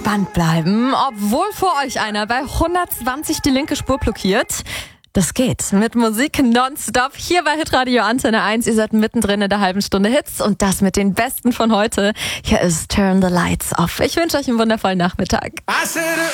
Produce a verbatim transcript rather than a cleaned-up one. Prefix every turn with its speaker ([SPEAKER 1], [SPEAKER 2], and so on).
[SPEAKER 1] entspannt bleiben, obwohl vor euch einer bei hundertzwanzig die linke Spur blockiert. Das geht mit Musik nonstop hier bei Hitradio Antenne eins. Ihr seid mittendrin in der halben Stunde Hits und das mit den Besten von heute. Hier ist Turn the Lights Off. Ich wünsche euch einen wundervollen Nachmittag.